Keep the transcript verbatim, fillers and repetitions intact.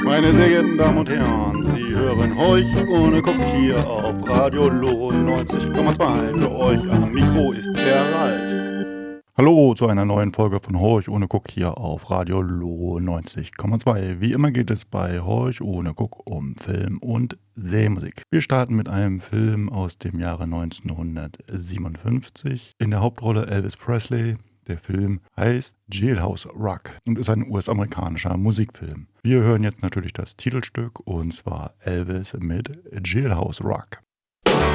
Meine sehr geehrten Damen und Herren, Sie hören Horch ohne Guck hier auf Radio Lohn neunzig Komma zwei. Für euch am Mikro ist der Ralf. Hallo zu einer neuen Folge von Horch ohne Guck hier auf Radio Lohn neunzig Komma zwei. Wie immer geht es bei Horch ohne Guck um Film und Seemusik. Wir starten mit einem Film aus dem Jahre neunzehnhundertsiebenundfünfzig. In der Hauptrolle Elvis Presley. Der Film heißt Jailhouse Rock und ist ein U S-amerikanischer Musikfilm. Wir hören jetzt natürlich das Titelstück, und zwar Elvis mit Jailhouse Rock.